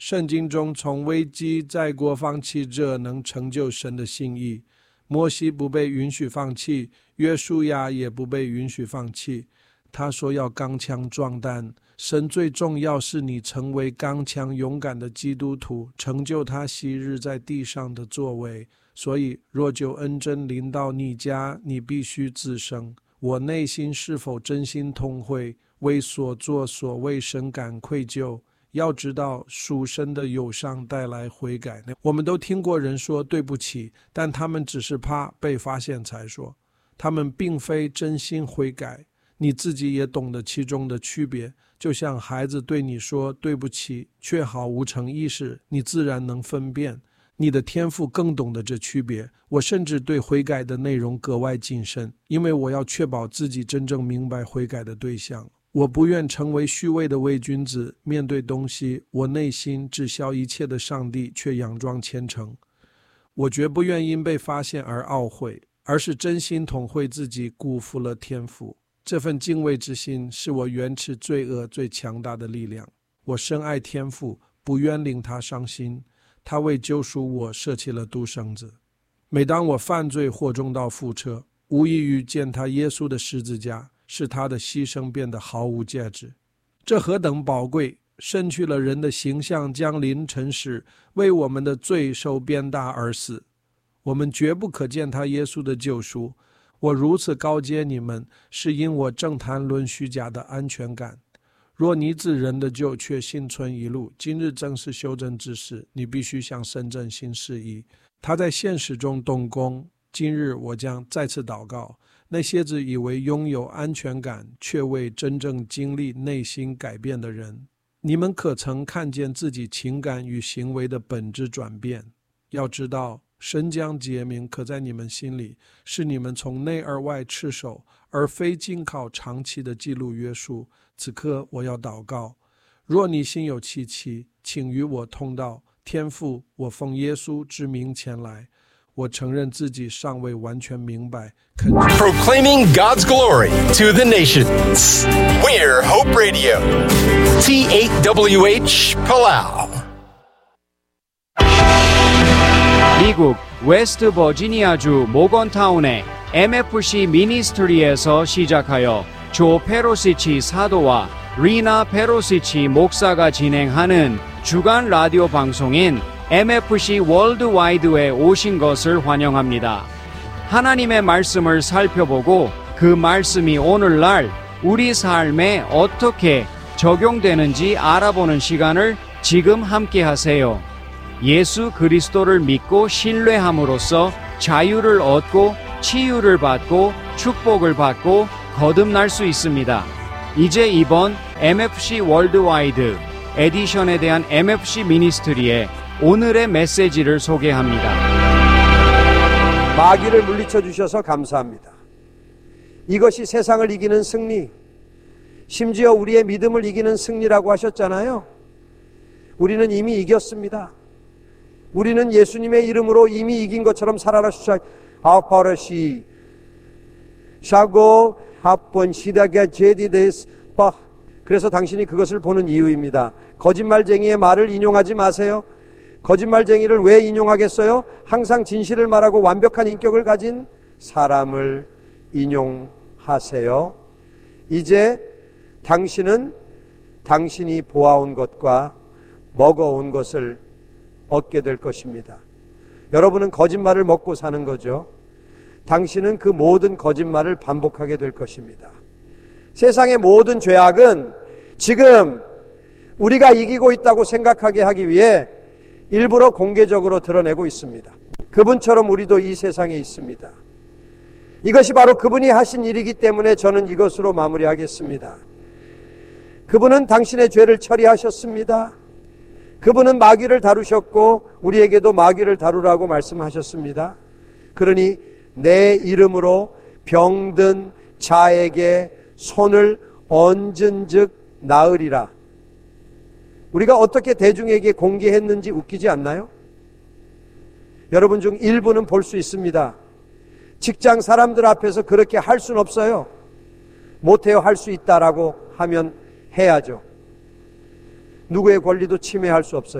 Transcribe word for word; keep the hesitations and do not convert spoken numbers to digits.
圣经中从危机在国放弃者能成就神的心意。摩西不被允许放弃，约书亚也不被允许放弃。他说要刚强壮胆，神最重要是你成为刚强勇敢的基督徒，成就他昔日在地上的作为。所以若就恩真临到你家，你必须自省，我内心是否真心痛悔，为所作所为神感愧疚。要知道属神的友善带来悔改。我们都听过人说对不起，但他们只是怕被发现才说，他们并非真心悔改。你自己也懂得其中的区别，就像孩子对你说对不起却毫无诚意时，你自然能分辨。你的天父更懂得这区别。我甚至对悔改的内容格外谨慎，因为我要确保自己真正明白悔改的对象。我不愿成为虚伪的伪君子，面对东西我内心只晓一切的上帝却佯装虔诚。我绝不愿因被发现而懊悔，而是真心痛悔自己辜负了天父。这份敬畏之心是我原斥罪恶最强大的力量。我深爱天父，不愿令他伤心，他为救赎我舍弃了独生子。每当我犯罪或重蹈覆辙，无异于践踏耶稣的十字架，使他的牺牲变得毫无价值。这何等宝贵，身去了人的形象，降临尘世，为我们的罪受鞭打而死。我们绝不可践踏耶稣的救赎。我如此告诫你们，是因我正谈论虚假的安全感。若你自人的救却幸存一路，今日正是修正之时，你必须向神真心示意，他在现实中动工。今日我将再次祷告，那些自以为拥有安全感却未真正经历内心改变的人，你们可曾看见自己情感与行为的本质转变？要知道神将解明刻在你们心里，是你们从内而外持守，而非经靠长期的记录约束。此刻我要祷告，若你心有戚戚，请与我通道。天父，我奉耶稣之名前来，我承认自己尚未完全明白。 Proclaiming God's glory to the nations. We're Hope Radio. T eight W H Palau. 미국 웨스트 버지니아주 모건타운의 엠에프씨 미니스트리에서 시작하여 조 페로시치 사도와 리나 페로시치 목사가 진행하는 주간 라디오 방송인 엠에프씨 월드와이드에 오신 것을 환영합니다. 하나님의 말씀을 살펴보고 그 말씀이 오늘날 우리 삶에 어떻게 적용되는지 알아보는 시간을 지금 함께 하세요. 예수 그리스도를 믿고 신뢰함으로써 자유를 얻고 치유를 받고 축복을 받고 거듭날 수 있습니다. 이제 이번 엠에프씨 월드와이드 에디션에 대한 엠에프씨 미니스트리의 오늘의 메시지를 소개합니다. 마귀를 물리쳐 주셔서 감사합니다. 이것이 세상을 이기는 승리, 심지어 우리의 믿음을 이기는 승리라고 하셨잖아요. 우리는 이미 이겼습니다. 우리는 예수님의 이름으로 이미 이긴 것처럼 살아라. 아파라시 샤고 합본 시다가 제디데스 바. 그래서 당신이 그것을 보는 이유입니다. 거짓말쟁이의 말을 인용하지 마세요. 거짓말쟁이를 왜 인용하겠어요? 항상 진실을 말하고 완벽한 인격을 가진 사람을 인용하세요. 이제 당신은 당신이 보아온 것과 먹어온 것을 얻게 될 것입니다. 여러분은 거짓말을 먹고 사는 거죠. 당신은 그 모든 거짓말을 반복하게 될 것입니다. 세상의 모든 죄악은 지금 우리가 이기고 있다고 생각하게 하기 위해 일부러 공개적으로 드러내고 있습니다. 그분처럼 우리도 이 세상에 있습니다. 이것이 바로 그분이 하신 일이기 때문에 저는 이것으로 마무리하겠습니다. 그분은 당신의 죄를 처리하셨습니다. 그분은 마귀를 다루셨고 우리에게도 마귀를 다루라고 말씀하셨습니다. 그러니 내 이름으로 병든 자에게 손을 얹은 즉 나으리라. 우리가 어떻게 대중에게 공개했는지 웃기지 않나요? 여러분 중 일부는 볼 수 있습니다. 직장 사람들 앞에서 그렇게 할 수는 없어요. 못해요. 할 수 있다라고 하면 해야죠. 누구의 권리도 침해할 수 없어요.